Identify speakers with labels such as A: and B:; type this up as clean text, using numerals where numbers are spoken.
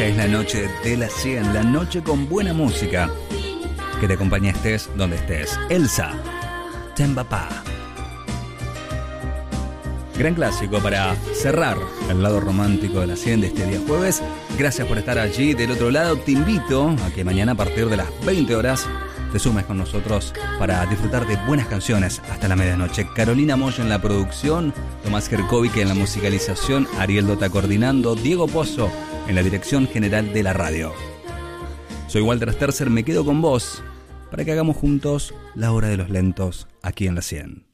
A: Esta es la noche de la 100, la noche con buena música que te acompaña estés donde estés. Elsa, Tembapá. Gran clásico para cerrar el lado romántico de la 100 de este día jueves. Gracias por estar allí del otro lado. Te invito a que mañana a partir de las 20 horas te sumes con nosotros para disfrutar de buenas canciones hasta la medianoche. Carolina Moyo en la producción, Tomás Jerkovic en la musicalización, Ariel Dota coordinando, Diego Pozo en la dirección general de la radio. Soy Walter Sterzer, me quedo con vos para que hagamos juntos la hora de los lentos aquí en la 100.